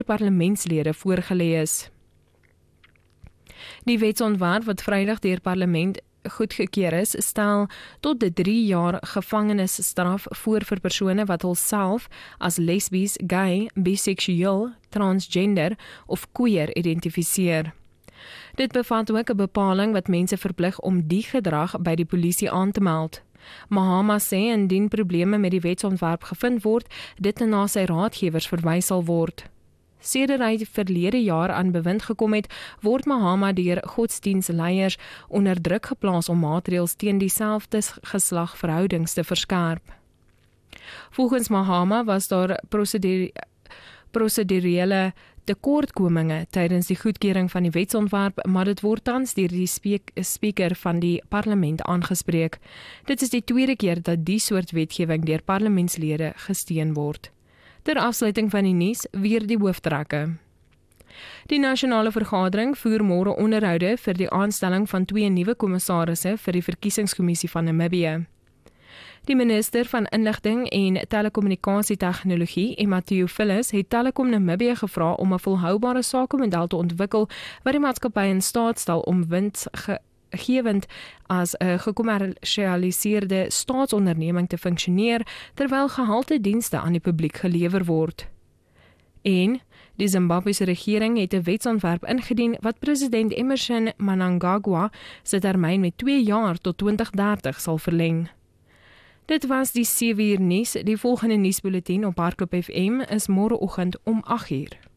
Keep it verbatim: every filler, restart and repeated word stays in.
parlementslede voorgelê is. Die wetsontwerp wat Vrydag deur parlement goedgekeur is, stel tot die drie jaar gevangenisstraf voor vir persone wat hulself as lesbies, gay, biseksueel, transgender of queer identifiseer. Dit bevat ook 'n bepaling wat mense verplig om die gedrag by die polisie aan te meld. Mahama sê indien probleme met die wetsontwerp gevind word, dit na sy raadgewers verwys sal word. Sedert hy verlede jaar aan bewind gekom het, word Mahama deur godsdienstleiers onder druk geplaas om maatreëls teen dieselfde geslag verhoudings te verskerp. Volgens Mahama was daar prosedure, prosedurele tekortkominge tydens die goedkeuring van die wetsontwerp, maar dit word tans deur die speek, speaker van die parlement aangespreek. Dit is die tweede keer dat die soort wetgewing deur parlementslede gesteun word. Ter afsluiting van die nuus, weer die hooftrekke. Die nasionale vergadering voer môre onderhoude vir die aanstelling van twee nuwe kommissarisse vir die verkiesingskommissie van Namibië. Die minister van Inligting en Telekommunikasietegnologie, Emma Theophilus, het Telekom Namibië gevra om 'n volhoubare sakemodel te ontwikkel wat die maatskappy in staat stel om winsgewend as 'n gekommersialiseerde staatsonderneming te funksioneer, terwyl gehalte dienste aan die publiek gelewer word. En die Zimbabwese regering het 'n wetsontwerp ingedien wat president Emmerson Mnangagwa se termyn met twee jaar tot twintig dertig sal verleng. Dit was die sewe uur nuus. Die volgende nuusbulletin op Hardloop F M is môreoggend om agt uur.